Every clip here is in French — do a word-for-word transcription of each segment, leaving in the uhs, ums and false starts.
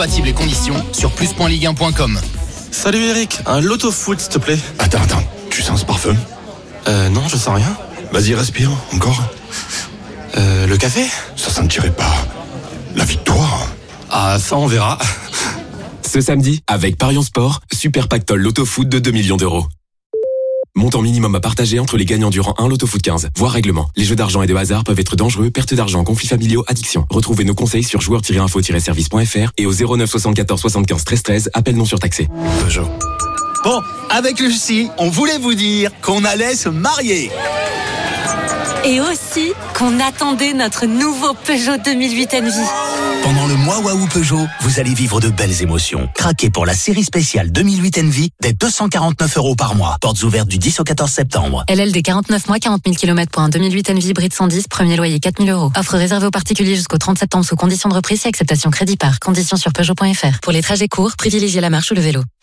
Compatibles et conditions sur plus point ligue un point com. Salut Eric, un loto foot s'il te plaît. Attends, attends, tu sens ce parfum ? Euh, non, je sens rien. Vas-y, respire, encore. Euh, le café ? Ça sentirait pas la victoire ? Ah, ça on verra. Ce samedi, avec Parion Sport, Super Pactole Loto Foot de deux millions d'euros. Montant minimum à partager entre les gagnants du rang un Loto Foot quinze. Voir règlement. Les jeux d'argent et de hasard peuvent être dangereux, perte d'argent, conflits familiaux, addiction. Retrouvez nos conseils sur joueurs tiret info tiret service point f r et au zéro neuf soixante-quatorze soixante-quinze treize treize, appel non surtaxé. Peugeot. Bon, avec Lucie, on voulait vous dire qu'on allait se marier. Et aussi qu'on attendait notre nouveau Peugeot deux mille huit Envy. Pendant le mois Waouh Peugeot, vous allez vivre de belles émotions. Craquez pour la série spéciale deux mille huit Envy dès deux cent quarante-neuf euros par mois. Portes ouvertes du dix au quatorze septembre. L L D quarante-neuf mois, quarante mille kilomètres pour un deux mille huit Envy hybride cent dix, premier loyer quatre mille euros. Offre réservée aux particuliers jusqu'au trente septembre sous conditions de reprise et acceptation crédit par. Conditions sur Peugeot point f r. Pour les trajets courts, privilégiez la marche ou le vélo.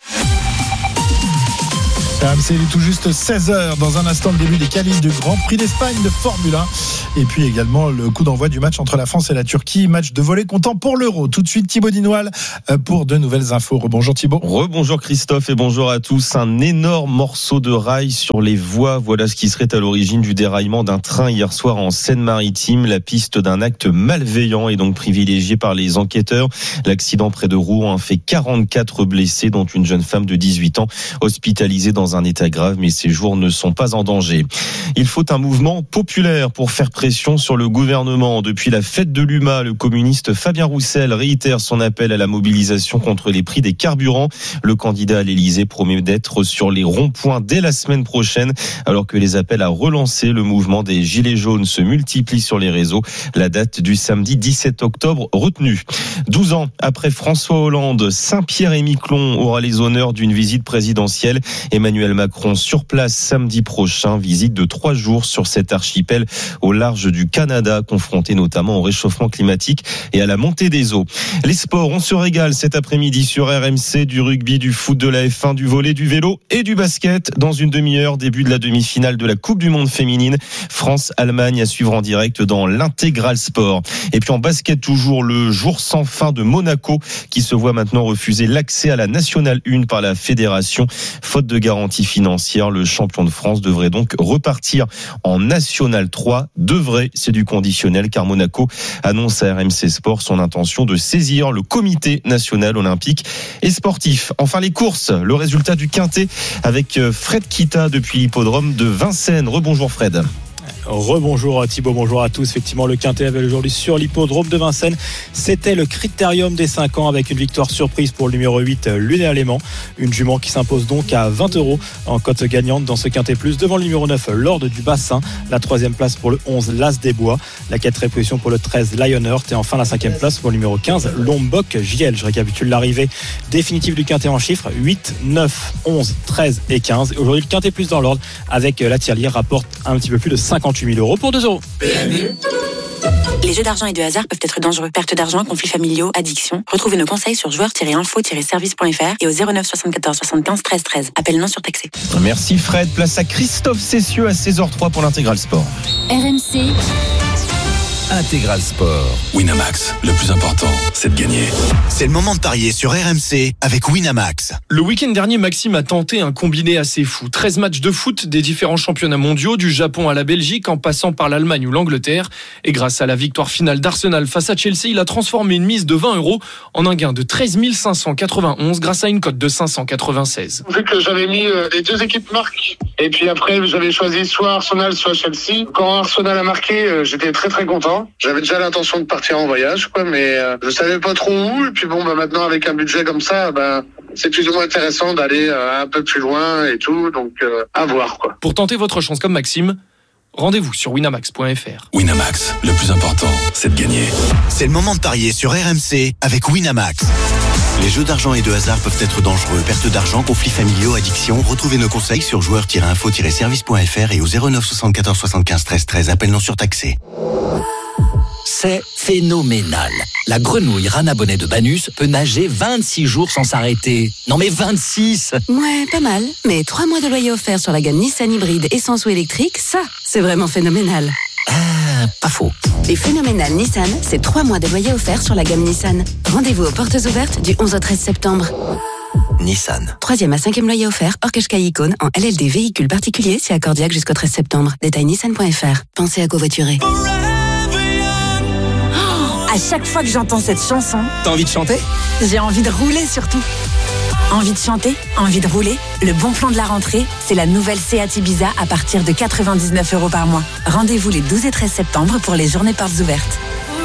C'est tout juste seize heures. Dans un instant, le début des qualifs du Grand Prix d'Espagne de Formule un. Et puis également le coup d'envoi du match entre la France et la Turquie. Match de volley comptant pour l'Euro. Tout de suite, Thibaut Dinoil pour de nouvelles infos. Rebonjour Thibaut. Rebonjour Christophe et bonjour à tous. Un énorme morceau de rail sur les voies. Voilà ce qui serait à l'origine du déraillement d'un train hier soir en Seine-Maritime. La piste d'un acte malveillant est donc privilégiée par les enquêteurs. L'accident près de Rouen a fait quarante-quatre blessés, dont une jeune femme de dix-huit ans hospitalisée dans un état grave, mais ses jours ne sont pas en danger. Il faut un mouvement populaire pour faire pression sur le gouvernement. Depuis la fête de l'U M A, le communiste Fabien Roussel réitère son appel à la mobilisation contre les prix des carburants. Le candidat à l'Élysée promet d'être sur les ronds-points dès la semaine prochaine, alors que les appels à relancer le mouvement des Gilets jaunes se multiplient sur les réseaux. La date du samedi dix-sept octobre retenue. douze ans après François Hollande, Saint-Pierre-et-Miquelon aura les honneurs d'une visite présidentielle. Emmanuel Macron sur place samedi prochain, visite de trois jours sur cet archipel au large du Canada, confronté notamment au réchauffement climatique et à la montée des eaux. Les sports, on se régale cet après-midi sur R M C, du rugby, du foot, de la F un, du volley, du vélo et du basket. Dans une demi-heure, début de la demi-finale de la Coupe du Monde féminine, France-Allemagne à suivre en direct dans l'Intégral Sport. Et puis en basket, toujours le jour sans fin de Monaco qui se voit maintenant refuser l'accès à la Nationale un par la fédération, faute de garantie financière. Le champion de France devrait donc repartir en National trois. Devrait, c'est du conditionnel, car Monaco annonce à R M C Sport son intention de saisir le comité national olympique et sportif. Enfin les courses, le résultat du quintet avec Fred Kita depuis l'hippodrome de Vincennes. Rebonjour Fred. Rebonjour Thibaut, bonjour à tous. Effectivement, le quintet avait aujourd'hui sur l'hippodrome de Vincennes. C'était le critérium des cinq ans avec une victoire surprise pour le numéro huit, Luné Alément. Une jument qui s'impose donc à vingt euros en cote gagnante dans ce quintet plus devant le numéro neuf, Lord du Bassin. La troisième place pour le onze, L'As des Bois. La quatrième position pour le treize, Lionheart. Et enfin la cinquième place pour le numéro quinze, Lombok J L. Je récapitule l'arrivée définitive du quintet en chiffres: huit, neuf, onze, treize et quinze. Aujourd'hui, le quintet plus dans l'ordre avec la tirelire rapporte un petit peu plus de cinquante-huit mille euros pour deux euros. Les jeux d'argent et de hasard peuvent être dangereux. Perte d'argent, conflits familiaux, addiction. Retrouvez nos conseils sur joueurs tiret info tiret service point f r et au zéro neuf soixante-quatorze soixante-quinze treize treize. Appel non surtaxé. Merci Fred. Place à Christophe Cessieux à seize heures trois pour l'Intégral Sport. R M C Intégral Sport. Winamax, le plus important, c'est de gagner. C'est le moment de parier sur R M C avec Winamax. Le week-end dernier, Maxime a tenté un combiné assez fou. treize matchs de foot des différents championnats mondiaux, du Japon à la Belgique, en passant par l'Allemagne ou l'Angleterre. Et grâce à la victoire finale d'Arsenal face à Chelsea, il a transformé une mise de vingt euros en un gain de treize mille cinq cent quatre-vingt-onze grâce à une cote de cinq cent quatre-vingt-seize. Vu que j'avais mis euh, les deux équipes marquent, et puis après j'avais choisi soit Arsenal, soit Chelsea. Quand Arsenal a marqué, euh, j'étais très très content. J'avais déjà l'intention de partir en voyage, quoi, mais euh, je savais pas trop où. Et puis bon, bah maintenant avec un budget comme ça, bah c'est plus ou moins intéressant d'aller euh, un peu plus loin et tout. Donc euh, à voir, quoi. Pour tenter votre chance comme Maxime, rendez-vous sur winamax point f r. Winamax, le plus important, c'est de gagner. C'est le moment de parier sur R M C avec Winamax. Les jeux d'argent et de hasard peuvent être dangereux. Perte d'argent, conflits familiaux, addiction. Retrouvez nos conseils sur joueurs tiret info tiret service point f r et au zéro neuf soixante-quatorze soixante-quinze treize treize. Appel non surtaxé. C'est phénoménal. La grenouille Rana Bonnet de Banus peut nager vingt-six jours sans s'arrêter. Non mais vingt-six! Ouais, pas mal. Mais trois mois de loyer offert sur la gamme Nissan hybride essence ou électrique, ça, c'est vraiment phénoménal. Ah, pas faux. Les phénoménales Nissan, c'est trois mois de loyer offert sur la gamme Nissan. Rendez-vous aux portes ouvertes du onze au treize septembre. Nissan. Troisième à cinquième loyer offert, hors Qashqai Icon, en L L D véhicule particulier, c'est accordiaque jusqu'au treize septembre. Détail nissan point f r. Pensez à covoiturer. Oh, à chaque fois que j'entends cette chanson, t'as envie de chanter ? J'ai envie de rouler surtout. Envie de chanter, envie de rouler. Le bon plan de la rentrée, c'est la nouvelle Seat Ibiza à partir de quatre-vingt-dix-neuf euros par mois. Rendez-vous les douze et treize septembre pour les journées portes ouvertes.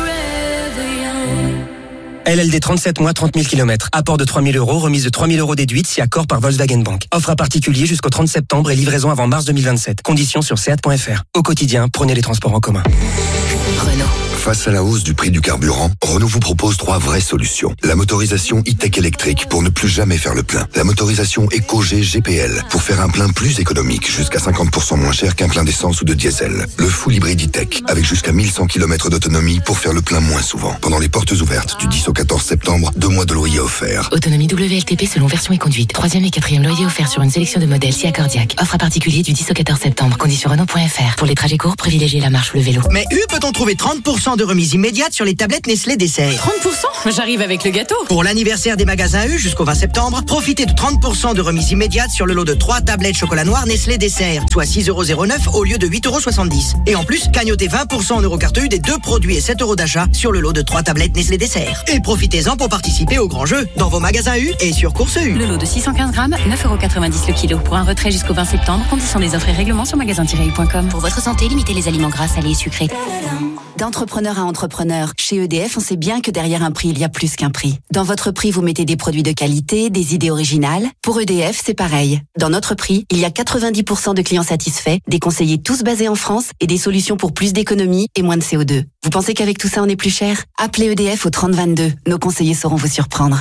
L L D trente-sept mois, trente mille kilomètres. Apport de trois mille euros, remise de trois mille euros déduite si accord par Volkswagen Bank. Offre à particulier jusqu'au trente septembre et livraison avant mars deux mille vingt-sept. Conditions sur seat point f r. Au quotidien, prenez les transports en commun. Renault. Face à la hausse du prix du carburant, Renault vous propose trois vraies solutions. La motorisation e-tech électrique pour ne plus jamais faire le plein. La motorisation EcoG G P L pour faire un plein plus économique, jusqu'à cinquante pour cent moins cher qu'un plein d'essence ou de diesel. Le full hybride e-tech avec jusqu'à mille cent kilomètres d'autonomie pour faire le plein moins souvent. Pendant les portes ouvertes du dix au quatorze septembre, deux mois de loyer offerts. Autonomie W L T P selon version et conduite. Troisième et quatrième loyer offert sur une sélection de modèles si accordiaque. Offre à particulier du dix au quatorze septembre. Conditions Renault point f r. Pour les trajets courts, privilégiez la marche ou le vélo. Mais U, peut-on trouver trente pour cent de remise immédiate sur les tablettes Nestlé Dessert? trente pour cent? J'arrive avec le gâteau. Pour l'anniversaire des magasins U jusqu'au vingt septembre, profitez de trente pour cent de remise immédiate sur le lot de trois tablettes chocolat noir Nestlé Dessert, soit six euros zéro neuf au lieu de huit euros soixante-dix. Et en plus, cagnotez vingt pour cent en Eurocarte U des deux produits et sept euros d'achat sur le lot de trois tablettes Nestlé Dessert. Et profitez-en pour participer au grand jeu dans vos magasins U et sur Course U. Le lot de six cent quinze grammes, neuf euros quatre-vingt-dix le kilo. Pour un retrait jusqu'au vingt septembre, conditions des offres et règlements sur magasin tiret u point com. Pour votre santé, limitez les aliments gras, salés et sucrés. D'entrepreneur à entrepreneur, chez E D F, on sait bien que derrière un prix, il y a plus qu'un prix. Dans votre prix, vous mettez des produits de qualité, des idées originales. Pour E D F, c'est pareil. Dans notre prix, il y a quatre-vingt-dix pour cent de clients satisfaits, des conseillers tous basés en France et des solutions pour plus d'économie et moins de C O deux. Vous pensez qu'avec tout ça, on est plus cher? Appelez E D F au trente vingt-deux. Nos conseillers sauront vous surprendre.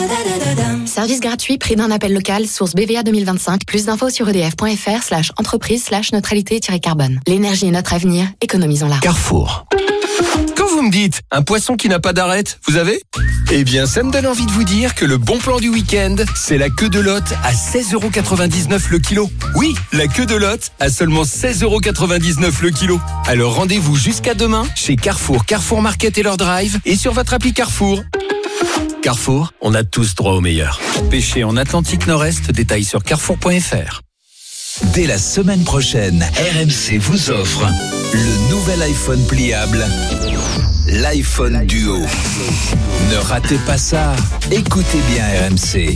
Service gratuit, prix d'un appel local, source B V A deux mille vingt-cinq. Plus d'infos sur edf point f r slash entreprise slash neutralité-carbone. L'énergie est notre avenir, économisons-la. Carrefour. Quand vous me dites un poisson qui n'a pas d'arête, vous avez ? Eh bien, ça me donne envie de vous dire que le bon plan du week-end, c'est la queue de lotte à seize euros quatre-vingt-dix-neuf le kilo. Oui, la queue de lotte à seulement seize euros quatre-vingt-dix-neuf le kilo. Alors rendez-vous jusqu'à demain chez Carrefour, Carrefour Market et leur drive et sur votre appli Carrefour. Carrefour, on a tous droit au meilleur. Pêcher en Atlantique Nord-Est, détails sur carrefour point f r. Dès la semaine prochaine, R M C vous offre le nouvel iPhone pliable, l'iPhone Duo. Ne ratez pas ça, écoutez bien R M C.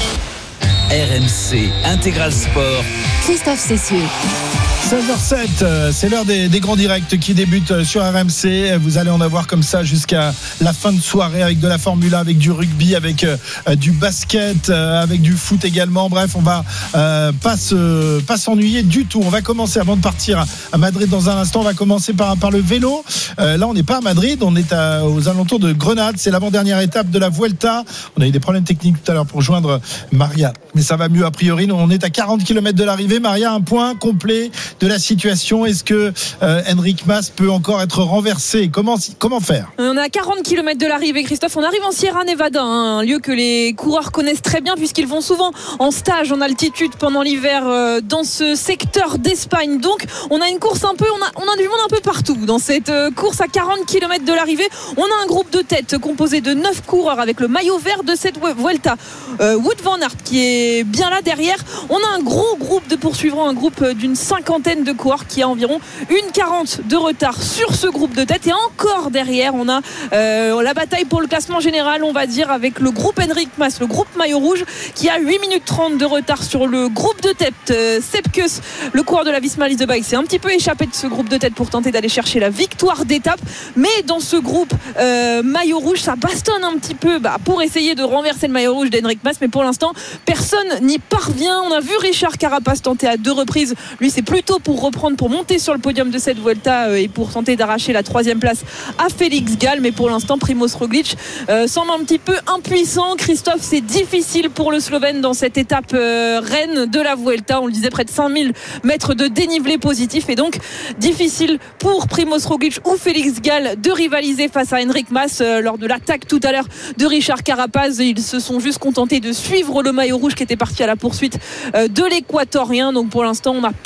R M C Intégral Sport. Christophe Cessieux. seize heures sept, c'est l'heure des, des grands directs qui débutent sur R M C. Vous allez en avoir comme ça jusqu'à la fin de soirée avec de la Formule un, avec du rugby, avec euh, du basket, euh, avec du foot également. Bref, on va euh, pas se, pas s'ennuyer du tout. On va commencer avant de partir à Madrid dans un instant. On va commencer par, par le vélo. Euh, là, on n'est pas à Madrid, on est à, aux alentours de Grenade. C'est l'avant-dernière étape de la Vuelta. On a eu des problèmes techniques tout à l'heure pour joindre Maria, mais ça va mieux a priori. On est à quarante kilomètres de l'arrivée. Maria, un point complet de la situation. Est-ce que euh, Enric Mas peut encore être renversé? Comment, comment faire? On est à quarante kilomètres de l'arrivée, Christophe. On arrive en Sierra Nevada, hein, un lieu que les coureurs connaissent très bien puisqu'ils vont souvent en stage en altitude pendant l'hiver euh, dans ce secteur d'Espagne. Donc on a une course un peu, on a, on a du monde un peu partout dans cette euh, course à quarante kilomètres de l'arrivée. On a un groupe de tête composé de neuf coureurs avec le maillot vert de cette Vuelta. Euh, Wout van Aert qui est bien là derrière. On a un gros groupe de poursuivants, un groupe d'une cinquantaine de coureurs qui a environ une quarante de retard sur ce groupe de tête. Et encore derrière, on a euh, la bataille pour le classement général, on va dire, avec le groupe Enric Mas, le groupe maillot rouge, qui a huit minutes trente de retard sur le groupe de tête. Euh, Sepp Kuss, le coureur de la Visma Lease de Bike, s'est un petit peu échappé de ce groupe de tête pour tenter d'aller chercher la victoire d'étape. Mais dans ce groupe euh, maillot rouge, ça bastonne un petit peu bah, pour essayer de renverser le maillot rouge d'Enric Mas. Mais pour l'instant, personne n'y parvient. On a vu Richard Carapaz tenter à deux reprises. Lui, c'est plutôt pour reprendre, pour monter sur le podium de cette Vuelta euh, et pour tenter d'arracher la troisième place à Félix Gall. Mais pour l'instant, Primoz Roglic euh, semble un petit peu impuissant. Christophe, c'est difficile pour le Slovène dans cette étape euh, reine de la Vuelta. On le disait, près de cinq mille mètres de dénivelé positif, et donc difficile pour Primoz Roglic ou Félix Gall de rivaliser face à Enric Mas. Euh, lors de l'attaque tout à l'heure de Richard Carapaz, ils se sont juste contentés de suivre le maillot rouge qui était parti à la poursuite euh, de l'équatorien. Donc pour l'instant, on n'a pas trop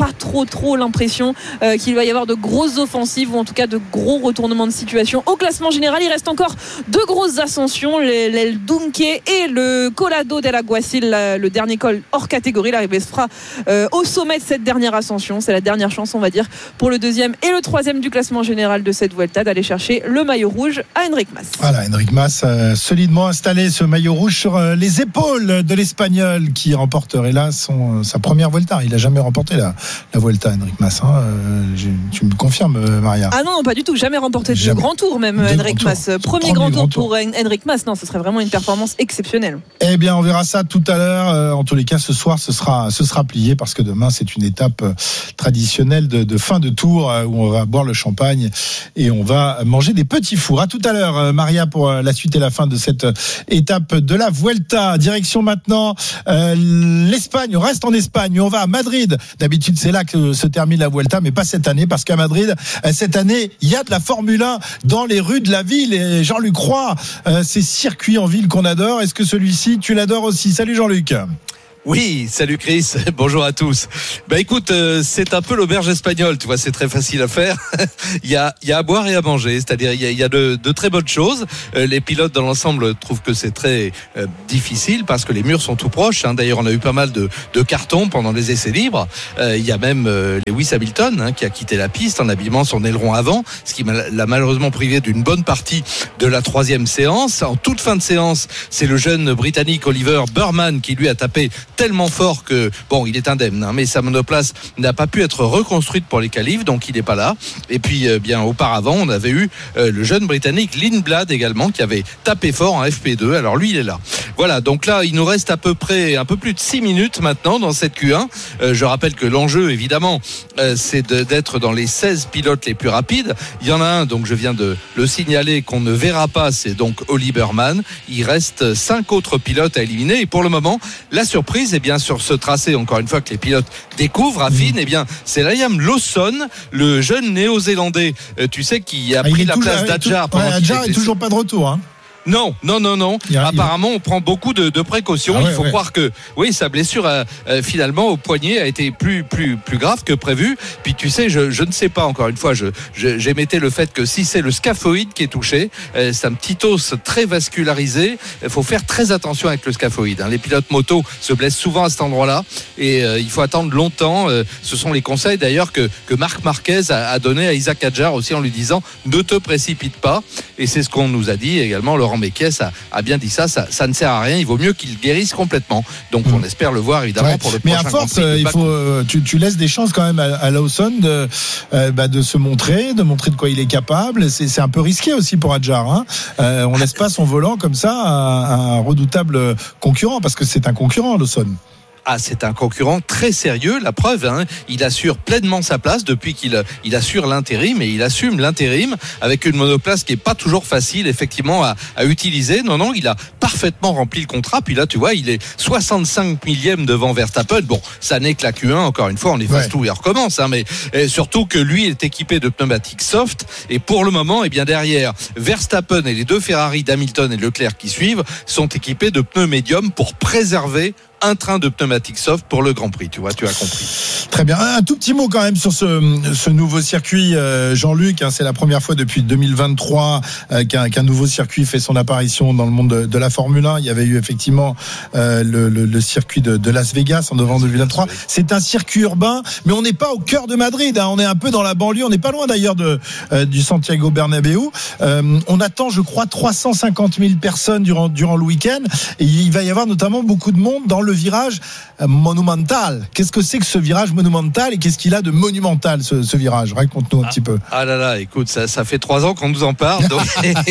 trop l'impression euh, qu'il va y avoir de grosses offensives ou en tout cas de gros retournements de situation. Au classement général, il reste encore deux grosses ascensions, l'El Dunque et le Collado del Alguacil, le dernier col hors catégorie. L'arrivée se fera euh, au sommet de cette dernière ascension. C'est la dernière chance, on va dire, pour le deuxième et le troisième du classement général de cette Vuelta d'aller chercher le maillot rouge à Enric Mas. Voilà, Enric Mas euh, solidement installé ce maillot rouge sur euh, les épaules de l'Espagnol qui remporterait là son, sa première Vuelta. Il n'a jamais remporté la, la Vuelta, Enric Mas. Hein. Euh, tu me confirmes, Maria? Ah non, non, pas du tout. Jamais remporté de grand tour, même de Enric Mas. Premier, Premier grand, grand tour, tour pour Enric Mas. Non, ce serait vraiment une performance exceptionnelle. Eh bien, on verra ça tout à l'heure. Euh, en tous les cas, ce soir, ce sera, ce sera plié parce que demain, c'est une étape euh, traditionnelle de, de fin de tour euh, où on va boire le champagne et on va manger des petits fours. À tout à l'heure, euh, Maria, pour euh, la suite et la fin de cette euh, étape de la Vuelta. Direction maintenant euh, l'Espagne. On reste en Espagne. On va à Madrid. D'habitude, c'est là que se termine la Vuelta, mais pas cette année parce qu'à Madrid, euh, cette année, il y a de la Formule un dans les rues de la ville. Et Jean-Luc Roy, euh, ces circuits en ville qu'on adore. Est-ce que celui-ci, tu l'adores aussi? Salut Jean-Luc. Oui, salut Chris, bonjour à tous. Bah écoute, euh, c'est un peu l'auberge espagnole, tu vois, c'est très facile à faire. il y a, il y a à boire et à manger, c'est-à-dire il y a, il y a de, de très bonnes choses. Euh, les pilotes dans l'ensemble trouvent que c'est très euh, difficile parce que les murs sont tout proches. Hein. D'ailleurs, on a eu pas mal de, de cartons pendant les essais libres. Euh, il y a même euh, Lewis Hamilton hein, qui a quitté la piste en habillant son aileron avant, ce qui l'a malheureusement privé d'une bonne partie de la troisième séance. En toute fin de séance, c'est le jeune Britannique Oliver Burman qui lui a tapé tellement fort que, bon, il est indemne, hein, mais sa monoplace n'a pas pu être reconstruite pour les qualifs, donc il n'est pas là. Et puis, euh, bien auparavant, on avait eu euh, le jeune Britannique Lindblad également, qui avait tapé fort en F P deux. Alors lui, il est là. Voilà, donc là, il nous reste à peu près un peu plus de six minutes maintenant dans cette Q un. Euh, je rappelle que l'enjeu, évidemment, euh, c'est de, d'être dans les seize pilotes les plus rapides. Il y en a un, donc je viens de le signaler, qu'on ne verra pas, c'est donc Oli Burman. Il reste cinq autres pilotes à éliminer. Et pour le moment, la surprise, eh bien, sur ce tracé, encore une fois que les pilotes découvrent, affinent, eh bien, c'est Liam Lawson, le jeune néo-zélandais, euh, tu sais, qui a ah, pris la tout, place d'Adjar. Ouais, Adjar est toujours pas de retour, hein. Non, non, non, non. A, Apparemment, on prend beaucoup de, de précautions. Ah ouais, il faut ouais. croire que, oui, sa blessure a, euh, finalement au poignet a été plus, plus, plus grave que prévu. Puis tu sais, je, je ne sais pas. Encore une fois, je, je, j'émettais le fait que si c'est le scaphoïde qui est touché, euh, c'est un petit os très vascularisé. Il faut faire très attention avec le scaphoïde. Hein. Les pilotes moto se blessent souvent à cet endroit-là et euh, il faut attendre longtemps. Euh, ce sont les conseils d'ailleurs que, que Marc Marquez a, a donné à Isaac Adjar aussi en lui disant ne te précipite pas. Et c'est ce qu'on nous a dit également. Laurent Mekies a, a bien dit ça, ça, ça ne sert à rien, il vaut mieux qu'il guérisse complètement. Donc mmh. on espère le voir évidemment ouais. pour le mais prochain. Mais à force, euh, il faut, euh, tu, tu laisses des chances quand même à, à Lawson de, euh, bah, de se montrer, de montrer de quoi il est capable. C'est, c'est un peu risqué aussi pour Adjar. Hein. Euh, on laisse pas son volant comme ça à, à un redoutable concurrent, parce que c'est un concurrent, Lawson. Ah, c'est un concurrent très sérieux, la preuve, hein, il assure pleinement sa place depuis qu'il il assure l'intérim, et il assume l'intérim avec une monoplace qui est pas toujours facile effectivement à, à utiliser. Non, non, il a parfaitement rempli le contrat, puis là tu vois, il est soixante-cinq millième devant Verstappen. Bon, ça n'est que la Q un, encore une fois, on efface ouais. tout et on recommence, hein, mais et surtout que lui est équipé de pneumatiques soft, et pour le moment, eh bien derrière, Verstappen et les deux Ferrari d'Hamilton et Leclerc qui suivent sont équipés de pneus médiums pour préserver un train de pneumatiques soft pour le Grand Prix, tu vois, tu as compris. Très bien. Un tout petit mot quand même sur ce, ce nouveau circuit, euh, Jean-Luc. Hein, c'est la première fois depuis deux mille vingt-trois euh, qu'un, qu'un nouveau circuit fait son apparition dans le monde de, de la Formule un. Il y avait eu effectivement euh, le, le, le circuit de, de Las Vegas en novembre deux mille vingt-trois. C'est un circuit urbain, mais on n'est pas au cœur de Madrid. Hein, on est un peu dans la banlieue. On n'est pas loin d'ailleurs de, euh, du Santiago Bernabéu. Euh, on attend, je crois, trois cent cinquante mille personnes durant, durant le week-end. Et il va y avoir notamment beaucoup de monde dans le le virage monumental. Qu'est-ce que c'est que ce virage monumental et qu'est-ce qu'il a de monumental ce, ce virage? Raconte-nous un ah, petit peu. Ah là là, écoute, ça, ça fait trois ans qu'on nous en parle. Donc...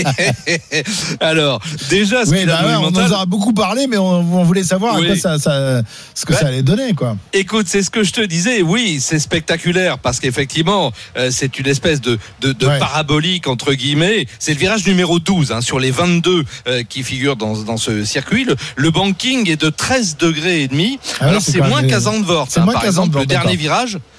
Alors, déjà, ce oui, qu'il bah a ouais, monumental... on nous a beaucoup parlé, mais on, on voulait savoir oui. à quoi ça, ça, ce que ouais. ça allait donner, quoi. Écoute, c'est ce que je te disais. Oui, c'est spectaculaire parce qu'effectivement, euh, c'est une espèce de, de, de ouais. parabolique entre guillemets. C'est le virage numéro douze hein, sur les vingt-deux euh, qui figurent dans, dans ce circuit. Le, le banking est de treize degrés et demi. Ah Alors, alors c'est moins qu'à Zandvoort. C'est hein, moins par qu'à exemple, Zandvoort, le dernier virage.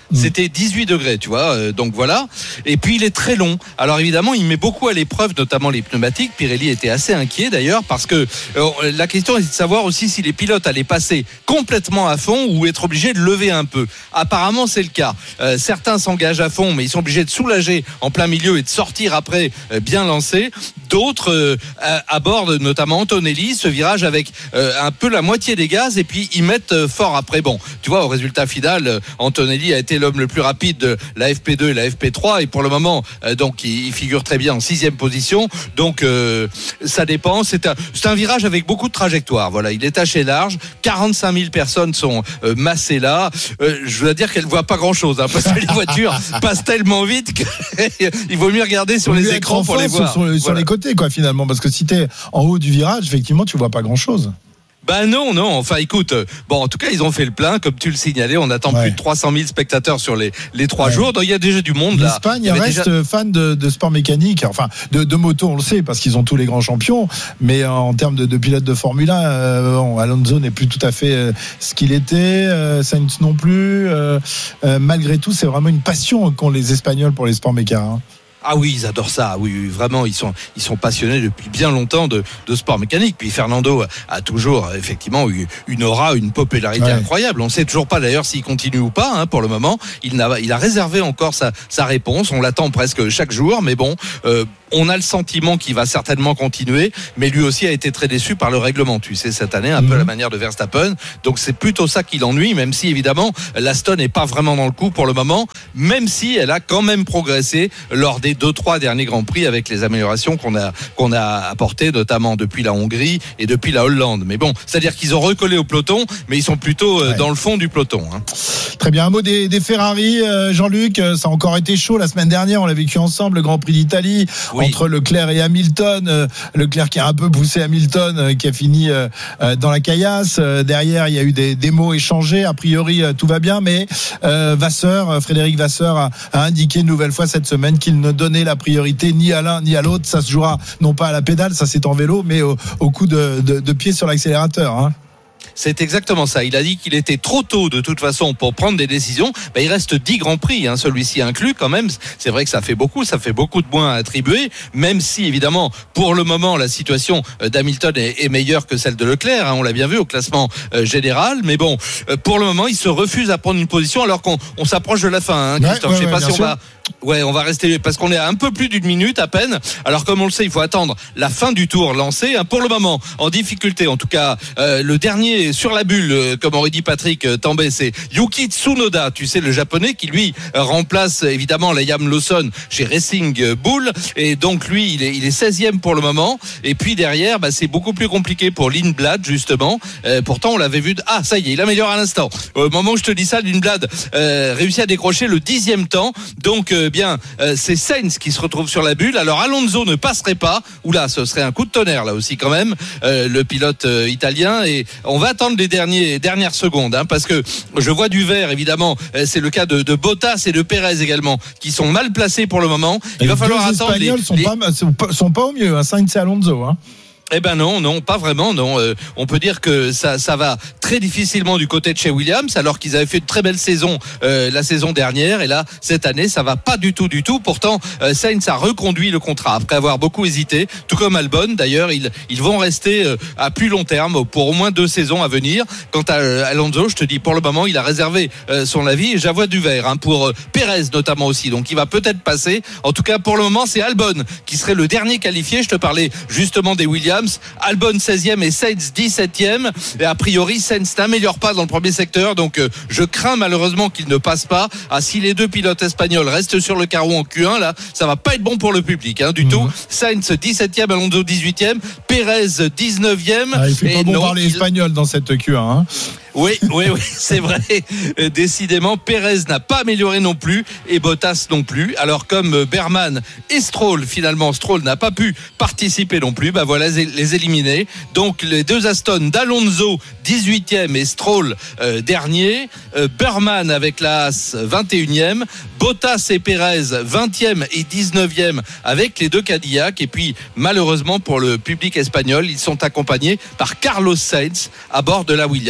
c'était dix-huit degrés, tu vois. Euh, donc voilà. Et puis il est très long. Alors évidemment, il met beaucoup à l'épreuve, notamment les pneumatiques. Pirelli était assez inquiet d'ailleurs parce que euh, la question est de savoir aussi si les pilotes allaient passer complètement à fond ou être obligés de lever un peu. Apparemment, c'est le cas. Euh, certains s'engagent à fond, mais ils sont obligés de soulager en plein milieu et de sortir après euh, bien lancés. D'autres euh, abordent, notamment Antonelli, ce virage avec euh, un peu la moitié des gaz et puis ils mettent euh, fort après. Bon, tu vois, au résultat final, euh, Antonelli a été l'homme le plus rapide de la F P deux et la F P trois et pour le moment, euh, donc il, il figure très bien en sixième position. Donc euh, ça dépend. C'est un, c'est un virage avec beaucoup de trajectoire. Voilà, il est assez large. quarante-cinq mille personnes sont euh, massées là. Euh, je dois dire qu'elles ne voient pas grand-chose hein, parce que les voitures passent tellement vite qu'il vaut mieux regarder sur les écrans pour les voir. Sur, sur, sur voilà. les côtés, quoi, finalement, parce que si t'es en haut du virage, effectivement, tu vois pas grand-chose. Ben non, non, enfin écoute, bon en tout cas ils ont fait le plein, comme tu le signalais, on attend ouais. plus de trois cent mille spectateurs sur les, les trois ouais. jours, donc il y a déjà du monde là. L'Espagne reste déjà... fan de, de sport mécanique, enfin de, de moto on le sait parce qu'ils ont tous les grands champions, mais en termes de, de pilotes de Formule un, euh, bon, Alonso n'est plus tout à fait euh, ce qu'il était, euh, Sainz non plus, euh, euh, malgré tout c'est vraiment une passion qu'ont les Espagnols pour les sports méca. Hein. Ah oui, ils adorent ça. Oui, oui, vraiment, ils sont, ils sont passionnés depuis bien longtemps de, de sport mécanique. Puis Fernando a toujours effectivement eu une aura, une popularité ouais. incroyable. On ne sait toujours pas d'ailleurs s'il continue ou pas. Hein, pour le moment, il n'a, il a réservé encore sa, sa réponse. On l'attend presque chaque jour, mais bon. Euh, On a le sentiment qu'il va certainement continuer, mais lui aussi a été très déçu par le règlement, tu sais, cette année, un mmh. peu à la manière de Verstappen. Donc c'est plutôt ça qui l'ennuie, même si évidemment l'Aston n'est pas vraiment dans le coup pour le moment, même si elle a quand même progressé lors des deux trois derniers Grands Prix avec les améliorations qu'on a qu'on a apportées, notamment depuis la Hongrie et depuis la Hollande. Mais bon, c'est-à-dire qu'ils ont recollé au peloton, mais ils sont plutôt euh, ouais. dans le fond du peloton. Hein. Très bien, un mot des, des Ferrari, euh, Jean-Luc, ça a encore été chaud la semaine dernière, on l'a vécu ensemble, le Grand Prix d'Italie. Oui. Entre Leclerc et Hamilton, euh, Leclerc qui a un peu poussé Hamilton, euh, qui a fini euh, euh, dans la caillasse. Euh, derrière, il y a eu des, des mots échangés. A priori, euh, tout va bien, mais euh, Vasseur, euh, Frédéric Vasseur a, a indiqué une nouvelle fois cette semaine qu'il ne donnait la priorité ni à l'un ni à l'autre. Ça se jouera non pas à la pédale, ça c'est en vélo, mais au, au coup de, de, de pied sur l'accélérateur. Hein. C'est exactement ça. Il a dit qu'il était trop tôt de toute façon pour prendre des décisions. Ben, il reste dix Grands Prix, hein, celui-ci inclus quand même. C'est vrai que ça fait beaucoup, ça fait beaucoup de points à attribuer, même si évidemment pour le moment la situation d'Hamilton est, est meilleure que celle de Leclerc. Hein, on l'a bien vu au classement euh, général. Mais bon, euh, pour le moment, il se refuse à prendre une position alors qu'on on s'approche de la fin. Hein, Christophe, ouais, ouais, je sais pas si on sûr. va... Ouais, on va rester parce qu'on est à un peu plus d'une minute à peine. Alors comme on le sait, il faut attendre la fin du tour lancé. Hein, pour le moment, en difficulté, en tout cas, euh, le dernier sur la bulle, euh, comme aurait dit Patrick euh, Tambay, c'est Yuki Tsunoda. Tu sais, le japonais qui lui euh, remplace évidemment Liam Lawson chez Racing Bull. Et donc lui, il est, il est seizième pour le moment. Et puis derrière, bah, c'est beaucoup plus compliqué pour Lindblad justement. Euh, pourtant, on l'avait vu. De... Ah, ça y est, il améliore à l'instant. Au moment où je te dis ça, Lindblad euh, réussit à décrocher le dixième temps. Donc euh, bien, euh, c'est Sainz qui se retrouve sur la bulle. Alors Alonso ne passerait pas. Oula, ce serait un coup de tonnerre là aussi quand même, euh, le pilote euh, italien. Et on va attendre les derniers, dernières secondes, hein, parce que je vois du vert évidemment. Euh, c'est le cas de, de Bottas et de Pérez également, qui sont mal placés pour le moment. Il et va les falloir deux attendre. Espagnols Les, sont, les... Pas, sont, pas, sont pas au mieux, hein, Sainz et Alonso. Hein. Eh ben non, non, pas vraiment. Non, euh, on peut dire que ça, ça va très difficilement du côté de chez Williams, alors qu'ils avaient fait une très belle saison euh, la saison dernière, et là cette année, ça va pas du tout, du tout. Pourtant, euh, Sainz a reconduit le contrat après avoir beaucoup hésité, tout comme Albon. D'ailleurs, ils ils vont rester euh, à plus long terme pour au moins deux saisons à venir. Quant à euh, Alonso, je te dis pour le moment, il a réservé euh, son avis. Et j'avoue du vert hein, pour euh, Pérez notamment aussi. Donc, il va peut-être passer. En tout cas, pour le moment, c'est Albon qui serait le dernier qualifié. Je te parlais justement des Williams. Albon seizième et Sainz dix-septième. Et a priori, Sainz n'améliore pas dans le premier secteur. Donc, euh, je crains malheureusement qu'il ne passe pas. Ah, si les deux pilotes espagnols restent sur le carreau en Q un, là, ça va pas être bon pour le public, hein, du mmh. tout. Sainz dix-septième, Alonso dix-huitième, Pérez dix-neuvième. Ah, il fait pas bon non, parler il... espagnol dans cette Q un. Hein. Oui, oui, oui, c'est vrai. Décidément, Pérez n'a pas amélioré non plus et Bottas non plus. Alors comme Berman et Stroll, finalement, Stroll n'a pas pu participer non plus. Bah voilà, les éliminés. Donc les deux Aston d'Alonso dix-huitième et Stroll euh, dernier. Euh, Berman avec la Haas vingt et unième. Bottas et Pérez vingtième et dix-neuvième avec les deux Cadillac. Et puis malheureusement pour le public espagnol, ils sont accompagnés par Carlos Sainz à bord de la Williams. Le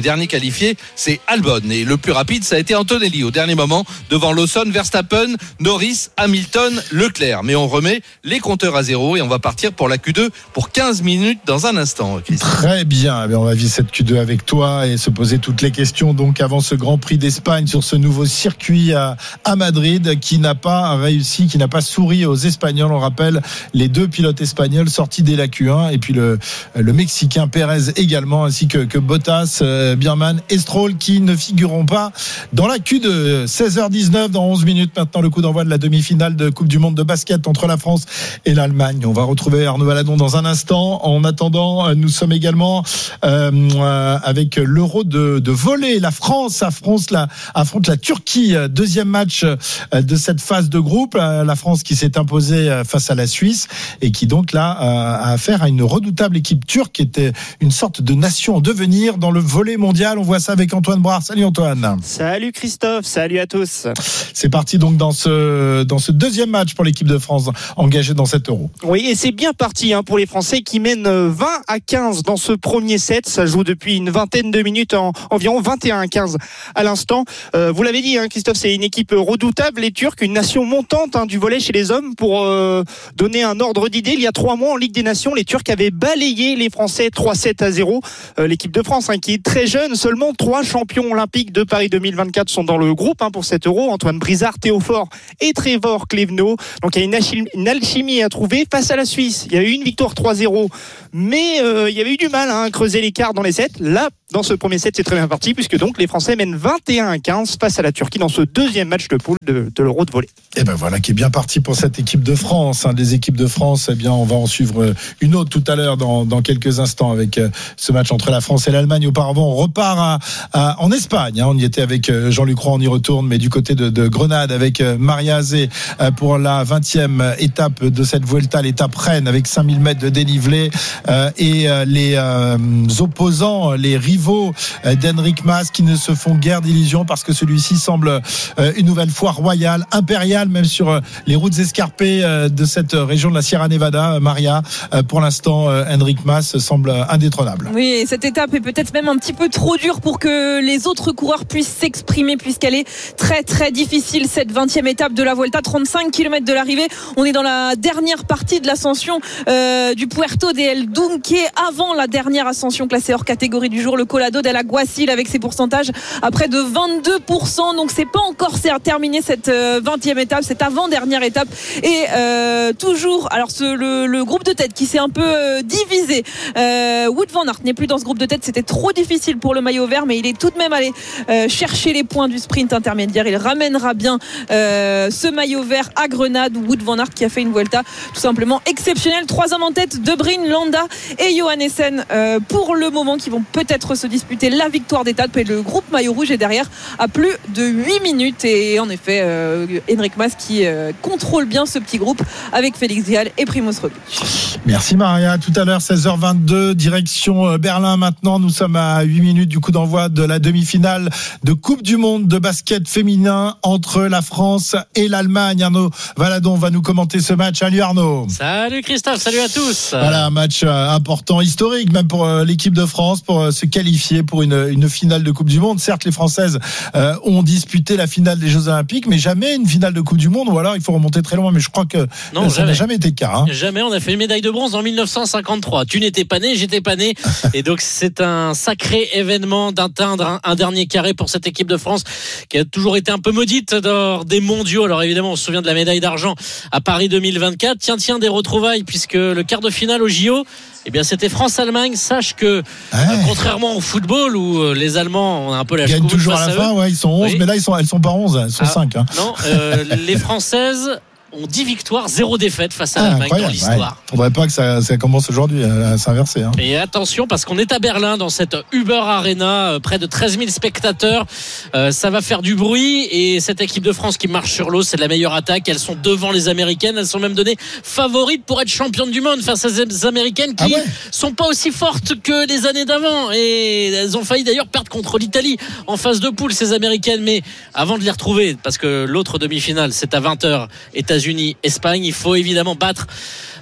dernier qualifié, c'est Albon. Et le plus rapide, ça a été Antonelli au dernier moment devant Lawson, Verstappen, Norris, Hamilton, Leclerc. Mais on remet les compteurs à zéro et on va partir pour la Q deux pour quinze minutes dans un instant. Christophe. Très bien. On va vivre cette Q deux avec toi et se poser toutes les questions donc avant ce Grand Prix d'Espagne sur ce nouveau circuit à, à Madrid qui n'a pas réussi, qui n'a pas souri aux Espagnols. On rappelle les deux pilotes espagnols sortis dès la Q un et puis le, le Mexicain Pérez également ainsi que, que Bottas, euh, Birman et Stroll qui ne figureront pas dans la Q deux. seize heures dix-neuf dans onze minutes maintenant le coup d'envoi de la demi-finale de Coupe du Monde de basket entre la France et l'Allemagne. On va retrouver Arnaud Valadon dans un instant. En attendant, nous sommes également euh, euh, avec l'Euro de, de volley. La France affronte la, affronte la Turquie. Deuxième match de cette phase de groupe. La France qui s'est imposée face à la Suisse et qui donc là a affaire à une redoutable équipe turque qui était une sorte de nation en devenir dans le volley mondial. On voit ça avec Antoine Brard. Salut Antoine. Salut Christophe, salut à tous. C'est parti donc dans ce, dans ce deuxième match pour l'équipe de France engagée dans cet Euro. Oui, et c'est bien parti hein, pour les Français qui mènent vingt à quinze dans ce premier set. Ça joue depuis une vingtaine de minutes, en environ vingt et un à quinze à l'instant. Euh, vous l'avez dit, hein, Christophe, c'est une équipe redoutable, les Turcs, une nation montante hein, du volley chez les hommes. Pour euh, donner un ordre d'idée, il y a trois mois en Ligue des Nations, les Turcs avaient balayé les Français trois sept à zéro. Euh, l'équipe de France, hein, qui est très jeune, seulement trois champions olympiques de Paris deux mille vingt-quatre sont dans le groupe hein, pour cet Euro. Antoine Brizard, Théo Faure et Trevor Clevenot. Donc il y a une alchimie, une alchimie à trouver face à la Suisse. Il y a eu une victoire trois zéro, mais euh, il y avait eu du mal hein, à creuser l'écart dans les sets. Là, dans ce premier set, c'est très bien parti puisque donc les Français mènent vingt et un à quinze face à la Turquie dans ce deuxième match de poule de, de l'Euro de volley. Et ben voilà qui est bien parti pour cette équipe de France. Hein. Des équipes de France, eh bien on va en suivre une autre tout à l'heure dans, dans quelques instants avec ce match entre la France et l'Allemagne. Auparavant, on repart à, à, en Espagne. Hein. On y était avec Jean-Luc Roy, on y retourne, mais du côté de, de Grenade avec Maria Azé pour la vingtième étape de cette Vuelta, l'étape Rennes avec cinq mille mètres de dénivelé euh, et euh, les euh, opposants, les rivaux euh, d'Henrik Mas qui ne se font guère d'illusions parce que celui-ci semble euh, une nouvelle fois royal, impérial, même sur euh, les routes escarpées euh, de cette région de la Sierra Nevada. Maria, euh, pour l'instant, euh, Henrik Mas semble indétrônable. Oui, et cette étape est peut-être même un petit peu trop dure pour que les autres coureurs puissent s'exprimer puisqu'elle est très très difficile, cette vingtième étape de la Vuelta, trente-cinq kilomètres de l'arrivée. On est dans la dernière partie de l'ascension euh, du Puerto de El Dunque avant la dernière ascension classée hors catégorie du jour, le Colado del Aguacil avec ses pourcentages à près de vingt-deux pour cent. Donc c'est pas encore terminé cette vingtième étape, cette avant-dernière étape. Et euh, toujours, alors ce, le, le groupe de tête qui s'est un peu euh, divisé. Euh, Wout van Aert n'est plus dans ce groupe de tête, c'était trop difficile pour le maillot vert, mais il est tout de même allé euh, chercher les points du sprint intermédiaire. Il ramènera bien euh, ce maillot vert à Grenade. Wout van Aert qui a fait une Vuelta tout simplement exceptionnelle. Trois hommes en tête, De Bruyne, Landa et Johannessen euh, pour le moment qui vont peut-être se disputer la victoire d'étape. Et le groupe maillot rouge est derrière à plus de huit minutes. Et en effet, euh, Henrik Mas qui euh, contrôle bien ce petit groupe avec Félix Gall et Primoz Roglic. Merci Maria. Tout à l'heure, seize heures vingt-deux, direction Berlin maintenant. Nous sommes à huit minutes du coup d'envoi de la demi-finale de Coupe du Monde de basket féminin entre la France et l'Allemagne. Arnaud Valadon va nous commenter ce match. Salut Arnaud. Salut Christophe, salut à tous. Voilà, un match important, historique même pour l'équipe de France, pour se qualifier pour une, une finale de Coupe du Monde. Certes, les Françaises euh, ont disputé la finale des Jeux Olympiques, mais jamais une finale de Coupe du Monde, ou alors il faut remonter très loin, mais je crois que non, ça jamais. n'a jamais été le cas. Hein. Jamais, on a fait une médaille de bronze en mille neuf cent cinquante-trois. Tu n'étais pas né, j'étais pas né. Et donc c'est un sacré événement d'atteindre un, un dernier carré pour cette équipe de France qui a toujours été un peu maudite lors des mondiaux. Alors évidemment, on se souvient de la médaille d'argent à Paris deux mille vingt-quatre. Tiens, tiens, des retrouvailles, puisque le quart de finale au J O, eh bien, c'était France-Allemagne. Sache que, ouais. euh, contrairement au football où euh, les Allemands ont un peu la gagnent toujours à la fin, ouais, ils sont onze, oui. Mais là, ils sont, elles sont pas onze, elles sont ah, cinq. Hein. Non, euh, les Françaises ont dix victoires, zéro défaite face à ah, l'Allemagne dans l'histoire. Ouais. Faudrait pas que ça, ça commence aujourd'hui à s'inverser. Hein. Et attention, parce qu'on est à Berlin dans cette Uber Arena, près de treize mille spectateurs. Euh, ça va faire du bruit et cette équipe de France qui marche sur l'eau, c'est la meilleure attaque. Elles sont devant les Américaines. Elles sont même données favorites pour être championnes du monde face à ces Américaines qui ah ouais. sont pas aussi fortes que les années d'avant. Et elles ont failli d'ailleurs perdre contre l'Italie en phase de poule, ces Américaines. Mais avant de les retrouver, parce que l'autre demi-finale, c'est à vingt heures, États-Unis Espagne, il faut évidemment battre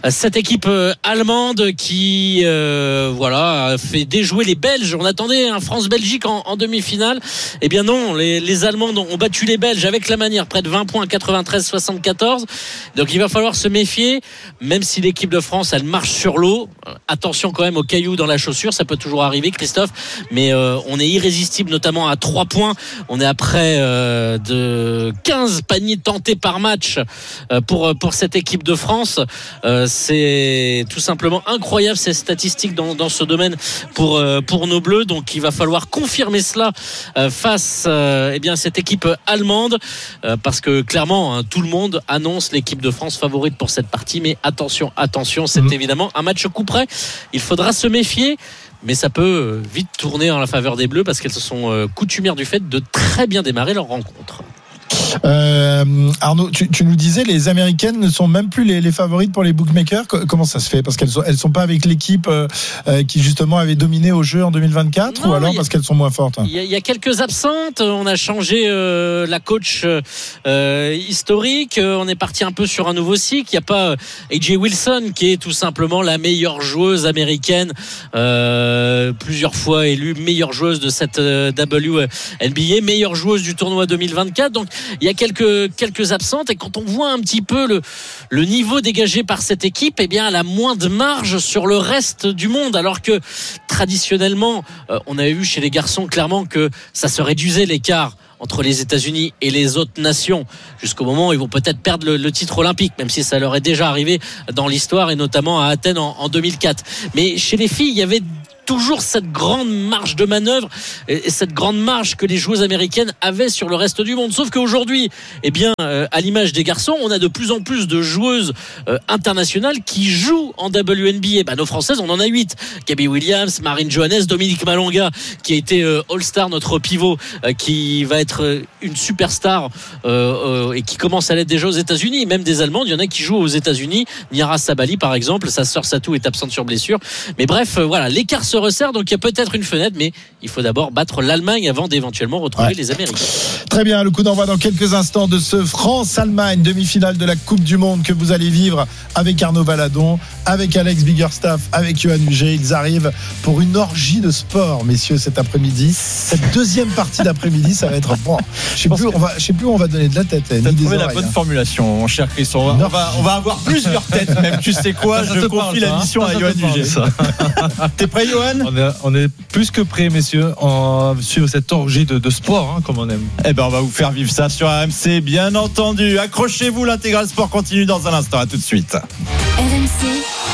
cette équipe allemande qui euh, voilà a fait déjouer les Belges. On attendait un France-Belgique en, en demi-finale. Eh bien non, les, les Allemands ont battu les Belges avec la manière, près de vingt points, quatre-vingt-treize soixante-quatorze. Donc il va falloir se méfier, même si l'équipe de France elle marche sur l'eau. Attention quand même aux cailloux dans la chaussure, ça peut toujours arriver, Christophe, mais euh, on est irrésistible, notamment à trois points. On est à près euh, de quinze paniers tentés par match euh, pour, pour cette équipe de France. Euh, c'est tout simplement incroyable ces statistiques dans, dans ce domaine pour, euh, pour nos Bleus. Donc il va falloir confirmer cela euh, face euh, eh bien, à cette équipe allemande, euh, parce que clairement hein, tout le monde annonce l'équipe de France favorite pour cette partie. Mais attention, attention, c'est mmh. évidemment un match coup près. Il faudra se méfier, mais ça peut vite tourner en la faveur des Bleus parce qu'elles se sont coutumières du fait de très bien démarrer leur rencontre. Euh, Arnaud, tu, tu nous disais les Américaines ne sont même plus les, les favorites pour les bookmakers. Comment ça se fait? Parce qu'elles sont, elles sont pas avec l'équipe euh, qui justement avait dominé au jeu en deux mille vingt-quatre, non, ou alors a, parce qu'elles sont moins fortes? Il y, y a quelques absentes. On a changé euh, la coach euh, historique. On est parti un peu sur un nouveau cycle. Il n'y a pas A J Wilson qui est tout simplement la meilleure joueuse américaine, euh, plusieurs fois élue meilleure joueuse de cette euh, W N B A, meilleure joueuse du tournoi deux mille vingt-quatre. Donc il y a quelques, quelques absentes, et quand on voit un petit peu le, le niveau dégagé par cette équipe, eh bien, elle a moins de marge sur le reste du monde, alors que traditionnellement, euh, on avait vu chez les garçons clairement que ça se réduisait l'écart entre les États-Unis et les autres nations, jusqu'au moment où ils vont peut-être perdre le, le titre olympique, même si ça leur est déjà arrivé dans l'histoire, et notamment à Athènes en, en deux mille quatre. Mais chez les filles, il y avait toujours cette grande marge de manœuvre et cette grande marge que les joueuses américaines avaient sur le reste du monde. Sauf qu'aujourd'hui, eh bien, euh, à l'image des garçons, on a de plus en plus de joueuses euh, internationales qui jouent en W N B A. Bah, nos Françaises, on en a huit. Gabby Williams, Marine Johannes, Dominique Malonga, qui a été euh, All-Star, notre pivot, euh, qui va être euh, une superstar euh, euh, et qui commence à l'être déjà aux États-Unis. Même des Allemandes, il y en a qui jouent aux États-Unis. Niara Sabali, par exemple, sa sœur Satou est absente sur blessure. Mais bref, euh, voilà, l'écart se resserre, donc il y a peut-être une fenêtre, mais il faut d'abord battre l'Allemagne avant d'éventuellement retrouver ouais. les Américains. Très bien, le coup d'envoi dans quelques instants de ce France-Allemagne, demi-finale de la Coupe du Monde que vous allez vivre avec Arnaud Valadon, avec Alex Biggerstaff, avec Johan Huget. Ils arrivent pour une orgie de sport, messieurs, cet après-midi. Cette deuxième partie d'après-midi, ça va être bon. Je sais plus, on va, je sais plus où on va donner de la tête. Tu as trouvé la bonne hein. formulation, mon cher Chris. On va, on va, on va avoir plusieurs têtes même. Tu sais quoi, ça je confie la mission à Johan Huget. T'es prêt, Johan? On est, on est plus que prêts, messieurs, en, sur cette orgie de, de sport, hein, comme on aime. Eh ben, on va vous faire vivre ça sur R M C, bien entendu. Accrochez-vous, l'intégral sport continue dans un instant. À tout de suite. R M C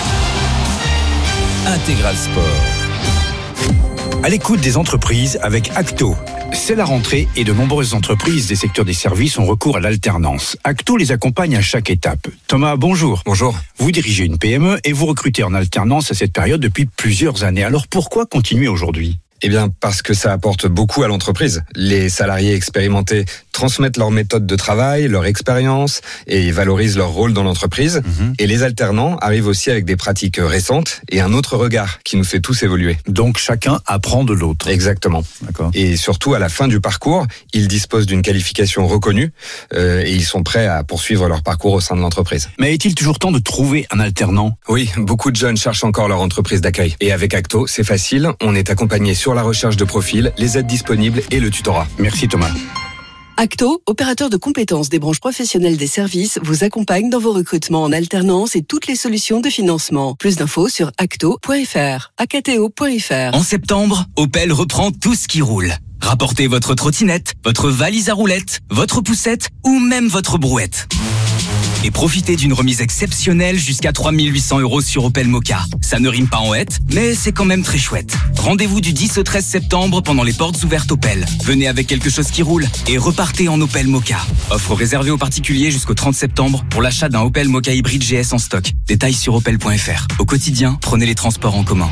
Intégral Sport. À l'écoute des entreprises avec Acto. C'est la rentrée et de nombreuses entreprises des secteurs des services ont recours à l'alternance. Acto les accompagne à chaque étape. Thomas, bonjour. Bonjour. Vous dirigez une P M E et vous recrutez en alternance à cette période depuis plusieurs années. Alors pourquoi continuer aujourd'hui ? Eh bien, parce que ça apporte beaucoup à l'entreprise. Les salariés expérimentés transmettent leur méthode de travail, leur expérience et valorisent leur rôle dans l'entreprise. Mmh. Et les alternants arrivent aussi avec des pratiques récentes et un autre regard qui nous fait tous évoluer. Donc chacun apprend de l'autre. Exactement. D'accord. Et surtout, à la fin du parcours, ils disposent d'une qualification reconnue euh, et ils sont prêts à poursuivre leur parcours au sein de l'entreprise. Mais est-il toujours temps de trouver un alternant ? Oui, beaucoup de jeunes cherchent encore leur entreprise d'accueil. Et avec Acto, c'est facile, on est accompagné sur la recherche de profil, les aides disponibles et le tutorat. Merci Thomas. Acto, opérateur de compétences des branches professionnelles des services, vous accompagne dans vos recrutements en alternance et toutes les solutions de financement. Plus d'infos sur acto point f r, acto point f r. En septembre, Opel reprend tout ce qui roule. Rapportez votre trottinette, votre valise à roulettes, votre poussette ou même votre brouette. Et profitez d'une remise exceptionnelle jusqu'à trois mille huit cents euros sur Opel Mokka. Ça ne rime pas en hête, mais c'est quand même très chouette. Rendez-vous du dix au treize septembre pendant les portes ouvertes Opel. Venez avec quelque chose qui roule et repartez en Opel Mokka. Offre réservée aux particuliers jusqu'au trente septembre pour l'achat d'un Opel Mokka hybride G S en stock. Détails sur opel point f r. Au quotidien, prenez les transports en commun.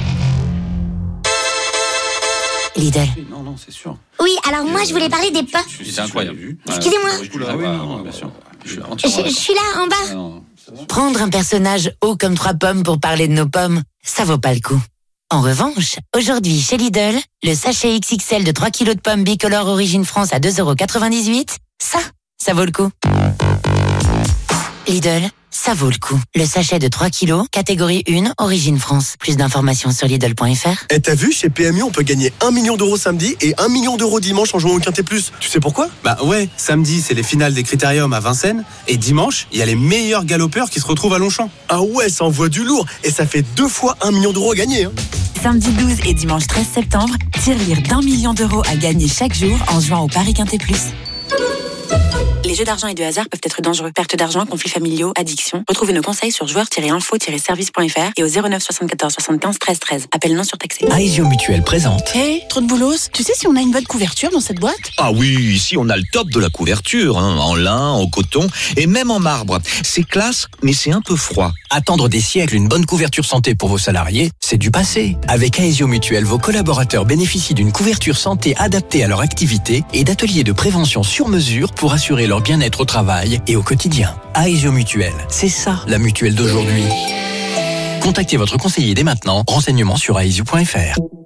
Lidl. Non, non, c'est sûr. Oui, alors moi je voulais parler des pommes. C'est incroyable. Excusez-moi. Ah oui, non, bien sûr. Je, je suis là, en bas. Non, prendre un personnage haut comme trois pommes pour parler de nos pommes, ça vaut pas le coup. En revanche, aujourd'hui chez Lidl, le sachet X X L de trois kilos de pommes bicolores Origine France à deux euros quatre-vingt-dix-huit, ça, ça vaut le coup. Lidl, ça vaut le coup. Le sachet de trois kilos, catégorie un, origine France. Plus d'informations sur Lidl point F R. Et t'as vu, chez P M U, on peut gagner un million d'euros samedi et un million d'euros dimanche en jouant au Quintet Plus. Tu sais pourquoi? Bah ouais, samedi, c'est les finales des Critériums à Vincennes. Et dimanche, il y a les meilleurs galopeurs qui se retrouvent à Longchamp. Ah ouais, ça envoie du lourd. Et ça fait deux fois un million d'euros à gagner. Hein. Samedi douze et dimanche treize septembre, tirelire d'un million d'euros à gagner chaque jour en jouant au Paris Quintet Plus. Les jeux d'argent et de hasard peuvent être dangereux. Perte d'argent, conflits familiaux, addiction. Retrouvez nos conseils sur joueurs tiret info tiret service point F R et au zéro neuf soixante-quatorze soixante-quinze treize treize. Appel non surtaxé. Aesio Mutuel présente. Hé, hey, trop de boulos. Tu sais si on a une bonne couverture dans cette boîte? Ah oui, ici on a le top de la couverture, hein, en lin, en coton et même en marbre. C'est classe, mais c'est un peu froid. Attendre des siècles une bonne couverture santé pour vos salariés, c'est du passé. Avec Aesio Mutuel, vos collaborateurs bénéficient d'une couverture santé adaptée à leur activité et d'ateliers de prévention sur mesure pour assurer leur bien-être au travail et au quotidien. Aesio Mutuel, c'est ça la mutuelle d'aujourd'hui. Contactez votre conseiller dès maintenant. Renseignements sur aesio point F R.